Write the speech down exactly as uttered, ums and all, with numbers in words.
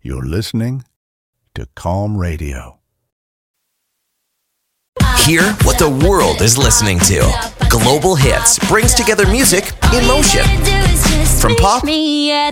You're listening to Calm Radio. Hear what the world is listening to. Global Hits brings together music in motion. From pop